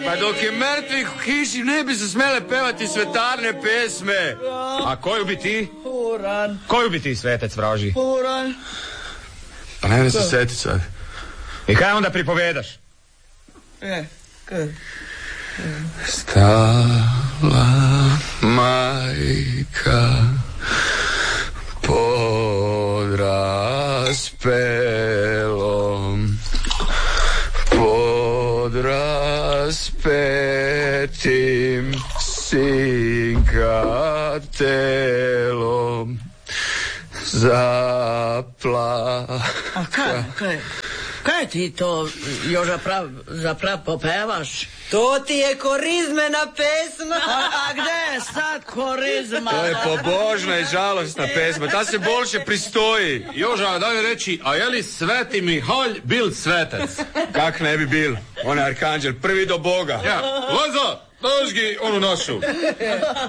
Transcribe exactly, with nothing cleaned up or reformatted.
Pa dok je mrtvih u kiši ne bi se smele pevati svetarne pesme. A koju bi ti? Puran. Koju bi ti, svetec vraži? Puran. Pa ne se seti sad. I kaj onda pripovedaš? E, kaj? Stala majka pod raspelom, pod raspetim sinkatelom zapla. A kaj, kaj? Kaj ti to još zaprav, zaprav popevaš? To ti je korizmena pesma. A, a gde je sad korizma? To je pobožna i žalostna pesma. Ta se bolše pristoji. Joža, daj reći, a je li Sveti Mihalj bil svetec? Kak ne bi bil? On je arkanđel, prvi do Boga. Ja, Lazo, dožgi onu našu.